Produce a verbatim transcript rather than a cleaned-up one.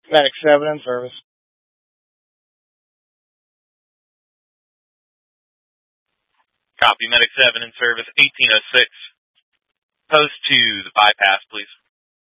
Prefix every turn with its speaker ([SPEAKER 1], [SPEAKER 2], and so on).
[SPEAKER 1] Medic seven in service.
[SPEAKER 2] Copy, Medic seven in service, eighteen oh six. Post to the bypass, please.